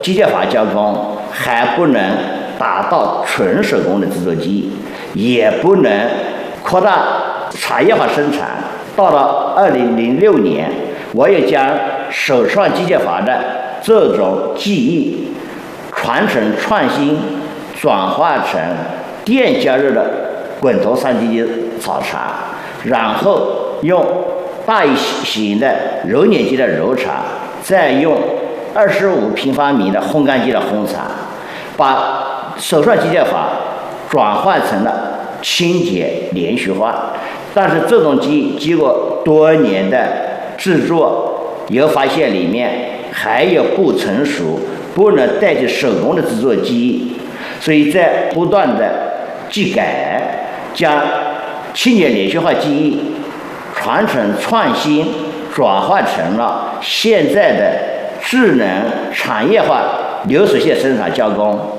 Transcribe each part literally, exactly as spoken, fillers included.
机械化加工还不能达到纯手工的制作技艺，也不能扩大产业化生产。到了二零零六年，我也将手创机械化的这种技艺传承创新，转化成电加热的滚筒三 D 炒茶，然后用大型的揉捻机的揉茶，再用二十五平方米的烘干机的烘茶，把手创机械化转换成了清洁连续化。但是这种技艺经过多年的制作，又发现里面还有不成熟、不能代替手工的制作技艺，所以在不断的技改，将清洁连续化技艺传承创新，转化成了现在的智能产业化流水线生产加工。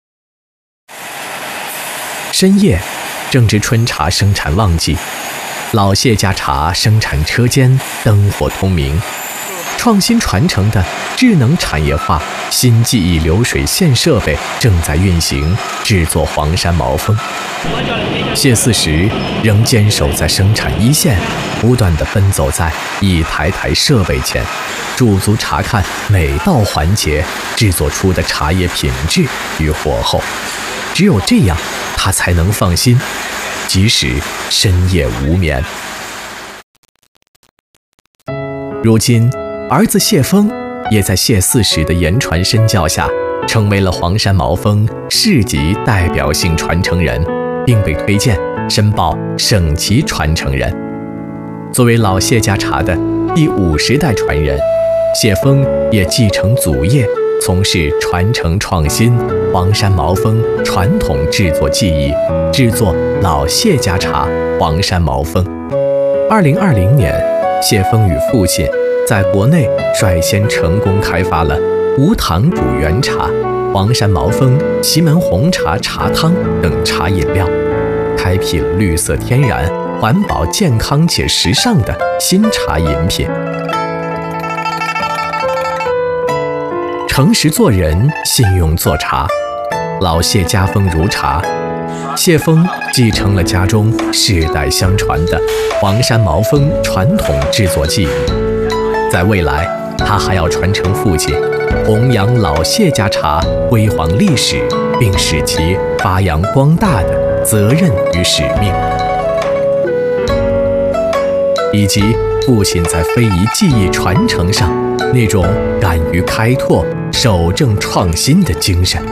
深夜正值春茶生产旺季，老谢家茶生产车间灯火通明，创新传承的智能产业化新技艺流水线设备正在运行，制作黄山毛峰。谢四十仍坚守在生产一线，不断地奔走在一台台设备前，驻足查看每道环节制作出的茶叶品质与火候。只有这样，他才能放心，即使深夜无眠。如今，儿子谢峰也在谢四十的言传身教下，成为了黄山毛峰市级代表性传承人，并被推荐申报省级传承人。作为老谢家茶的第五十代传人，谢峰也继承祖业，从事传承创新黄山毛峰传统制作技艺，制作老谢家茶黄山毛峰。二零二零年，谢峰与父亲在国内率先成功开发了无糖煮原茶、黄山毛峰祁门红茶茶汤等茶饮料，开辟了绿色天然、环保健康且时尚的新茶饮品。诚实做人，信用做茶，老谢家风如茶。谢峰继承了家中世代相传的黄山毛峰传统制作技艺，在未来，他还要传承父亲，弘扬老谢家茶辉煌历史，并使其发扬光大的责任与使命，以及父亲在非遗技艺传承上那种敢于开拓、守正创新的精神。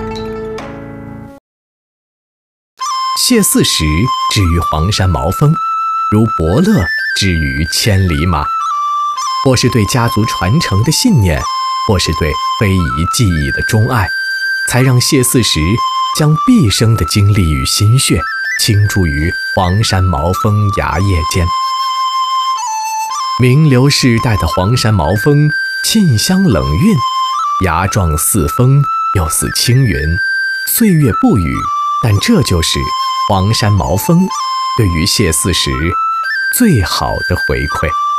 谢四十之于黄山毛峰，如伯乐之于千里马，或是对家族传承的信念，或是对非遗技艺的钟爱，才让谢四十将毕生的精力与心血倾注于黄山毛峰芽叶间。名流世代的黄山毛峰，沁香冷韵，芽状似风又似轻云，岁月不语，但这就是黄山毛峰对于谢四十最好的回馈。